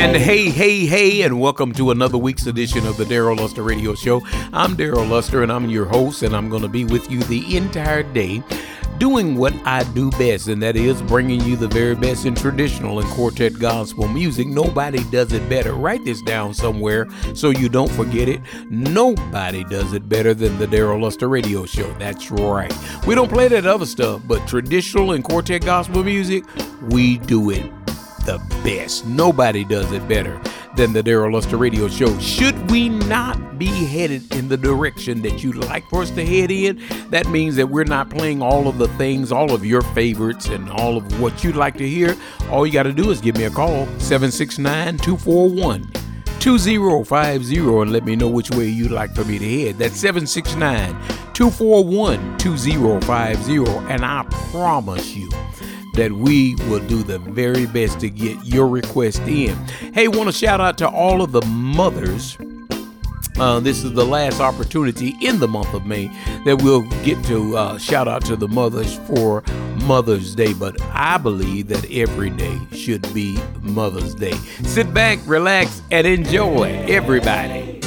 And hey, and welcome to another week's edition of the Daryl Luster Radio Show. I'm Daryl Luster, and I'm your host, and I'm going to be with you the entire day doing what I do best, and that is bringing you the very best in traditional and quartet gospel music. Nobody does it better. Write this down somewhere so you don't forget it. Nobody does it better than the Daryl Luster Radio Show. That's right. We don't play that other stuff, but traditional and quartet gospel music, we do it the best. Nobody does it better than the Daryl Luster Radio Show. Should we not be headed in the direction that you'd like for us to head in, that means that we're not playing all of the things, all of your favorites, and all of what you'd like to hear. All you got to do is give me a call, 769-241-2050, and let me know which way you'd like for me to head. That's 769-241-2050, and I promise you that we will do the very best to get your request in. Hey, want to shout out to all of the mothers. This is the last opportunity in the month of May that we'll get to shout out to the mothers for Mother's Day, but I believe that every day should be Mother's Day. Sit back, relax, and enjoy, everybody.